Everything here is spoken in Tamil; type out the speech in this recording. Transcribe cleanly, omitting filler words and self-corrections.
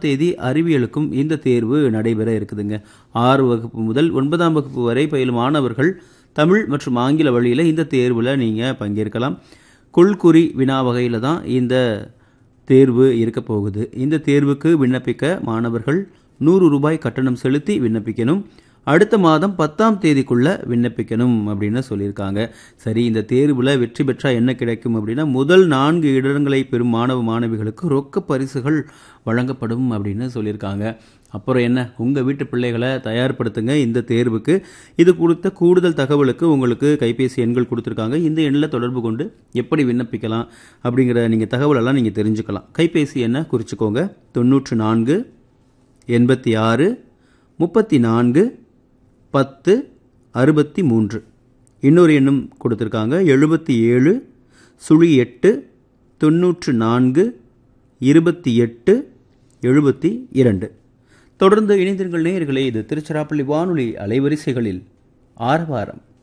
தேதி அறிவியலுக்கும் இந்த தேர்வு நடைபெற இருக்குதுங்க. 6 வகுப்பு முதல் 9ஆம் வகுப்பு வரை பயிலும் மாணவர்கள் தமிழ் மற்றும் ஆங்கில வழியில் இந்த தேர்வில் நீங்கள் பங்கேற்கலாம். கொள்குறி வினா வகையில் தான் இந்த தேர்வு இருக்க போகுது. இந்த தேர்வுக்கு விண்ணப்பிக்க மாணவர்கள் ₹100 கட்டணம் செலுத்தி விண்ணப்பிக்கணும். அடுத்த மாதம் 10ஆம் தேதிக்குள்ள விண்ணப்பிக்கணும் அப்படின்னு சொல்லியிருக்காங்க. சரி, இந்த தேர்வில் வெற்றி பெற்றால் என்ன கிடைக்கும் அப்படின்னா, முதல் 4 இடங்களை பெறும் மாணவ மாணவிகளுக்கு ரொக்க பரிசுகள் வழங்கப்படும் அப்படின்னு சொல்லியிருக்காங்க. அப்புறம் என்ன, உங்கள் வீட்டு பிள்ளைகளை தயார்படுத்துங்க இந்த தேர்வுக்கு. இது குறித்த கூடுதல் தகவலுக்கு உங்களுக்கு கைபேசி எண்கள் கொடுத்துருக்காங்க. இந்த எண்ணில் தொடர்பு கொண்டு எப்படி விண்ணப்பிக்கலாம் அப்படிங்கிற நீங்கள் தகவலெல்லாம் நீங்கள் தெரிஞ்சுக்கலாம். கைபேசி எண்ணை குறிச்சிக்கோங்க. 94 86 34 10 63. இன்னொரு எண்ணும் கொடுத்துருக்காங்க. 77 08 94 28 72. தொடர்ந்து இணைந்திருங்கள் நேயர்களே. இது திருச்சிராப்பள்ளி வானொலி அலைவரிசைகளில் ஆரவாரம்.